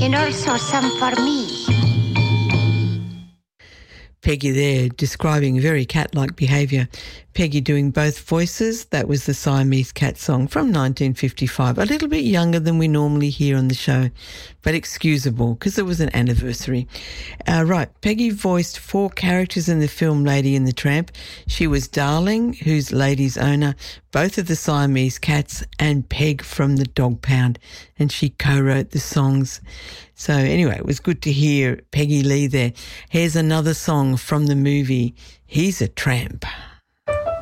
and also some for me. Peggy there describing very cat-like behaviour. Peggy doing both voices. That was the Siamese Cat song from 1955. A little bit younger than we normally hear on the show, but excusable because it was an anniversary. Right, Peggy voiced 4 characters in the film Lady and the Tramp. She was Darling, who's Lady's owner, both of the Siamese Cats, and Peg from the Dog Pound, and she co-wrote the songs. So anyway, it was good to hear Peggy Lee there. Here's another song from the movie He's a Tramp.